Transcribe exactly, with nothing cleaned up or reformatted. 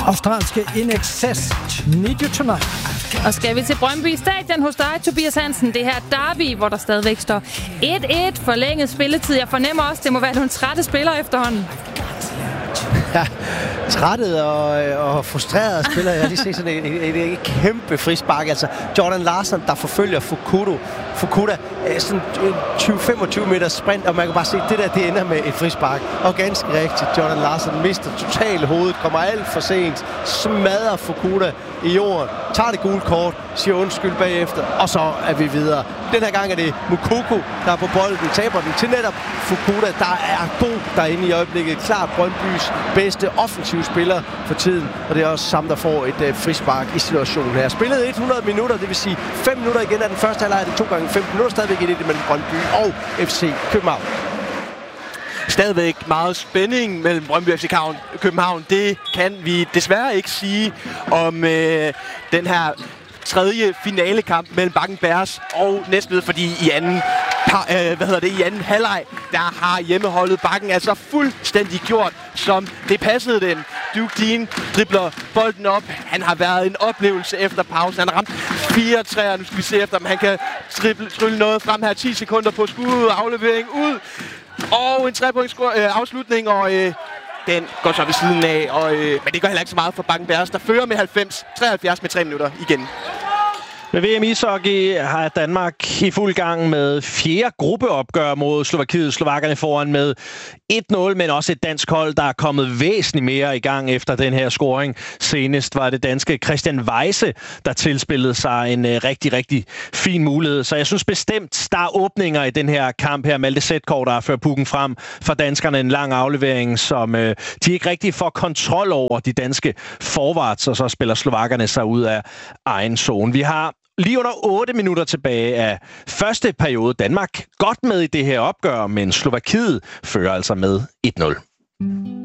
australske In Excess, Need You Tonight. Og skal vi til Brøndby Stadion hos dig, Tobias Hansen. Det her derby, hvor der stadigvæk står et et forlænget spilletid. Jeg fornemmer også, det må være nogle trætte spillere efterhånden. Ja, trættet og, og frustreret spiller. Jeg har lige set sådan et, et, et, et kæmpe frispark. Altså Jordan Larsen, der forfølger Fukuda. Fukuda sådan en tyve til femogtyve meters sprint, og man kan bare se, at det der, det ender med et frispark. Og ganske rigtigt, Jordan Larsen mister totalt hovedet, kommer alt for sent, smadrer Fukuda i jorden, tager det gule kort, siger undskyld bagefter, og så er vi videre. Den her gang er det Mukoko, der er på bolden, taber den til netop Fukuda, der er god derinde i øjeblikket. Klart Brøndbys bedste offensive spiller for tiden, og det er også sammen, der får et uh, frispark i situationen her. Spillet hundrede minutter, det vil sige fem minutter igen af den første halvleg, det to gange femten minutter, stadigvæk et mellem Brøndby og F C København. Stadigvæk meget spænding mellem Brøndby og F C København. Det kan vi desværre ikke sige om øh, den her tredje finalekamp mellem Bakken Bears og Næstved, fordi i anden par, øh, hvad hedder det, i anden halvleg, der har hjemmeholdet Bakken altså fuldstændig gjort, som det passede den. Duke Dean dribler bolden op. Han har været en oplevelse efter pausen. Han har ramt fire træer. Nu skal vi se efter, om han kan triple, trylle noget frem her. ti sekunder på skud, aflevering ud. Og en tre-points øh, afslutning, og øh, den går så ved siden af. Og, øh, men det gør heller ikke så meget for Bakken Bears, der fører med halvfems treoghalvfjerds med tre minutter igen. Med V M ishockey har Danmark i fuld gang med fjerde gruppeopgør mod Slovakiet. Slovakkerne foran med et nul, men også et dansk hold, der er kommet væsentligt mere i gang efter den her scoring. Senest var det danske Christian Weise, der tilspillede sig en uh, rigtig, rigtig fin mulighed. Så jeg synes bestemt, der er åbninger i den her kamp her. Malte Sætkov, der fører pukken frem for danskerne. En lang aflevering, som uh, de ikke rigtig får kontrol over, de danske forwards, og så spiller slovakkerne sig ud af egen zone. Vi har lige under otte minutter tilbage af første periode. Danmark godt med i det her opgør, men Slovakiet fører altså med et nul.